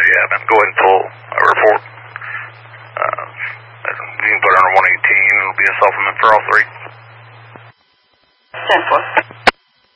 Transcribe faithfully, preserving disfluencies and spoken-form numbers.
yeah, then go ahead and pull a report. Uh, you can put it under one eighteen. It'll be a supplement for all three. ten four.